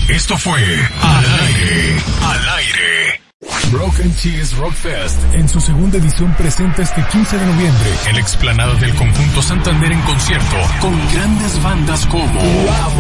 Esto fue Al Aire. Broken Cheese Rock Fest en su segunda edición presenta este 15 de noviembre en la explanada del Conjunto Santander en concierto con grandes bandas como